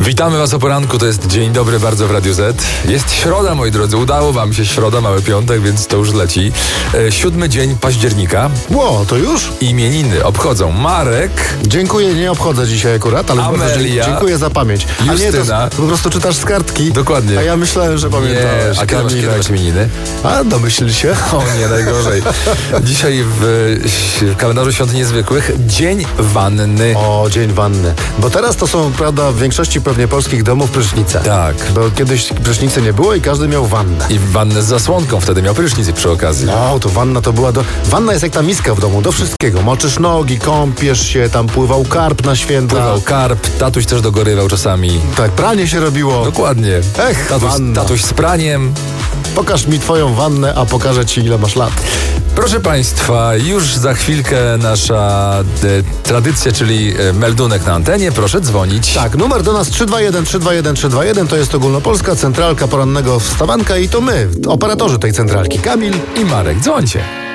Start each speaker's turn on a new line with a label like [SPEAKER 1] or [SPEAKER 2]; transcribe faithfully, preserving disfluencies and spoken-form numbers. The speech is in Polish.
[SPEAKER 1] Witamy Was o poranku, to jest Dzień Dobry bardzo w Radiu Z. Jest środa, moi drodzy, udało Wam się środa, mały piątek, więc to już leci. E, siódmy dzień października.
[SPEAKER 2] Ło, to już?
[SPEAKER 1] Imieniny obchodzą Marek.
[SPEAKER 2] Dziękuję, nie obchodzę dzisiaj akurat, ale bardzo
[SPEAKER 1] Amelia.
[SPEAKER 2] dziękuję za pamięć. A nie,
[SPEAKER 1] Justyna.
[SPEAKER 2] to po prostu czytasz z kartki.
[SPEAKER 1] Dokładnie.
[SPEAKER 2] A ja myślałem, że pamiętałeś.
[SPEAKER 1] Nie, a kiedy masz, kiedy
[SPEAKER 2] Kamilek.
[SPEAKER 1] masz imieniny?
[SPEAKER 2] A, domyśl się.
[SPEAKER 1] O nie, najgorzej. Dzisiaj w, w kalendarzu świąt niezwykłych Dzień Wanny.
[SPEAKER 2] O, dzień wanny. Bo teraz to są, prawda, w większości pewnie polskich domów prysznice.
[SPEAKER 1] Tak.
[SPEAKER 2] Bo kiedyś prysznicy nie było i każdy miał wannę.
[SPEAKER 1] I wannę z zasłonką, wtedy miał prysznic przy okazji.
[SPEAKER 2] No, to wanna to była do... Wanna jest jak ta miska w domu, do wszystkiego. Moczysz nogi, kąpiesz się, tam pływał karp na święta.
[SPEAKER 1] Pływał karp, tatuś też dogorywał czasami.
[SPEAKER 2] Tak, pranie się robiło.
[SPEAKER 1] Dokładnie.
[SPEAKER 2] Ech,
[SPEAKER 1] tatuś,
[SPEAKER 2] wanna.
[SPEAKER 1] tatuś z praniem.
[SPEAKER 2] Pokaż mi twoją wannę, a pokażę ci, ile masz lat.
[SPEAKER 1] Proszę Państwa, już za chwilkę nasza e, tradycja, czyli e, meldunek na antenie. Proszę dzwonić.
[SPEAKER 2] Tak, numer do nas trzy dwa jeden trzy dwa jeden trzy dwa jeden, to jest ogólnopolska centralka porannego wstawanka i to my, operatorzy tej centralki, Kamil
[SPEAKER 1] I Marek, dzwońcie.